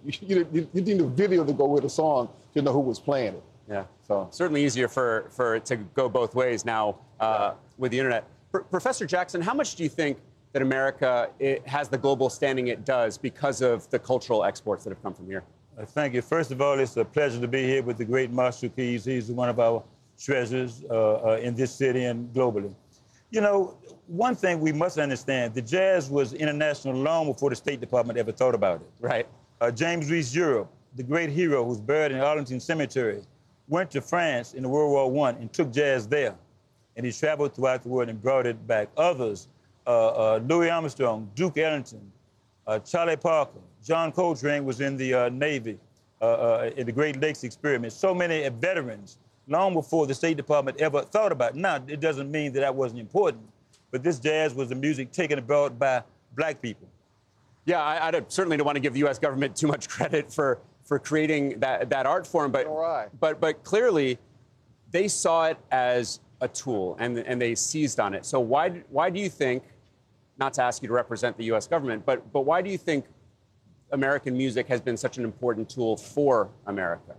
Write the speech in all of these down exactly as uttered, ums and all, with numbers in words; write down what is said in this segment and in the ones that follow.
you, you, you need a video to go with a song to know who was playing it. Yeah, so certainly easier for, for it to go both ways now uh, yeah. with the internet. P- Professor Jackson, how much do you think that America it has the global standing it does because of the cultural exports that have come from here? Uh, thank you. First of all, it's a pleasure to be here with the great Marshall Keys. He's one of our treasures uh, uh, in this city and globally. You know, one thing we must understand, the jazz was international long before the State Department ever thought about it. Right. Uh, James Reese Europe, the great hero who's buried in Arlington Cemetery, went to France in World War One and took jazz there. And he traveled throughout the world and brought it back. Others, uh, uh, Louis Armstrong, Duke Ellington, uh, Charlie Parker, John Coltrane was in the uh, Navy, uh, uh, in the Great Lakes experiment. So many veterans, long before the State Department ever thought about it. Now, it doesn't mean that that wasn't important, but this jazz was the music taken about by black people. Yeah, I, I certainly don't want to give the U S government too much credit for for creating that, that art form, but, right. but but clearly they saw it as a tool and, and they seized on it. So why, why do you think, not to ask you to represent the U S government, but, but why do you think American music has been such an important tool for America?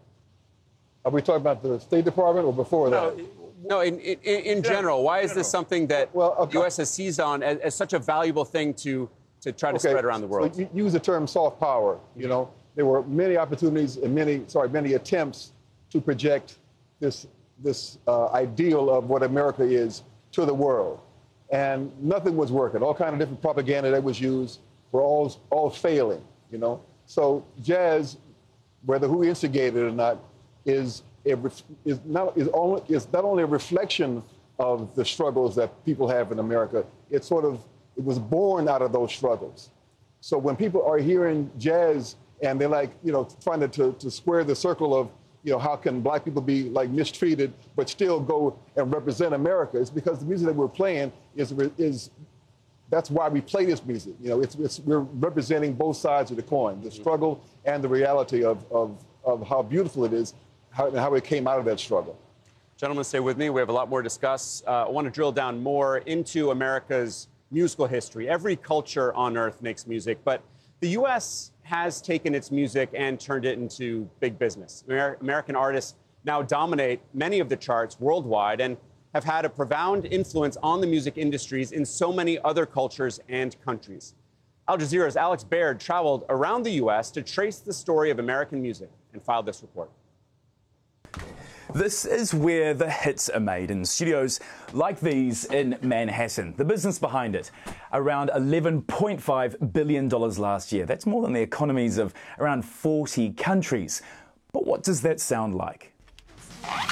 Are we talking about the State Department or before that? No, no in, in, in general, why is this something that well, okay. the U S has seized on as, as such a valuable thing to, to try to okay. spread around the world? So you use the term soft power, you know. There were many opportunities and many, sorry, many attempts to project this, this uh, ideal of what America is to the world. And nothing was working. All kind of different propaganda that was used were all, all failing, you know. So jazz, whether who instigated it or not, is, a, is, not, is, only, is not only a reflection of the struggles that people have in America, it sort of, it was born out of those struggles. So when people are hearing jazz and they're like, you know, trying to, to, to square the circle of, you know, how can black people be like mistreated but still go and represent America? It's because the music that we're playing is, is that's why we play this music. You know, it's, it's, we're representing both sides of the coin, the struggle and the reality of, of, of how beautiful it is how, and how it came out of that struggle. Gentlemen, stay with me. We have a lot more to discuss. Uh, I want to drill down more into America's musical history. Every culture on earth makes music, but the U S has taken its music and turned it into big business. Amer- American artists now dominate many of the charts worldwide and have had a profound influence on the music industries in so many other cultures and countries. Al Jazeera's Alex Baird traveled around the U S to trace the story of American music and filed this report. This is where the hits are made, in studios like these in Manhattan. The business behind it, around eleven point five billion dollars last year. That's more than the economies of around forty countries. But what does that sound like?